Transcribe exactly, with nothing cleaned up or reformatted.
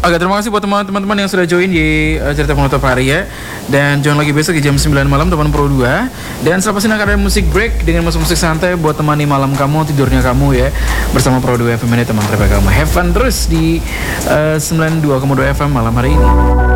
Oke, terima kasih buat teman-teman yang sudah join di uh, cerita penutup hari ya. Dan join lagi besok di jam sembilan malam teman Pro dua. Dan selepas ini akan ada musik break dengan musik-musik santai buat temani malam kamu, tidurnya kamu ya. Bersama Pro dua F M ini teman terbaik kamu. Have fun terus di uh, sembilan puluh dua koma dua F M malam hari ini.